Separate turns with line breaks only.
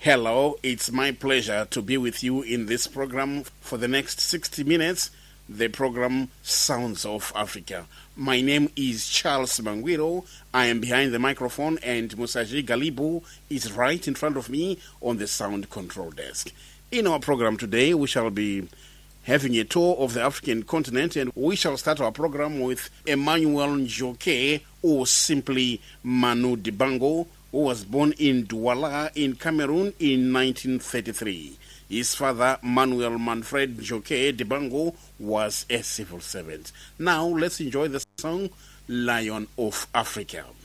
Hello, it's my pleasure to be with you in this program for the next 60 minutes, the program Sounds of Africa. My name is Charles Mangwiro. I am behind the microphone and Musaji Galibu is right in front of me on the sound control desk. In our program today, we shall be having a tour of the African continent, and we shall start our program with Emmanuel Njoke, or simply Manu Dibango, who was born in Douala in Cameroon in 1933. His father, Manuel Manfred Njoke Dibango, was a civil servant. Now, let's enjoy the song Lion of Africa.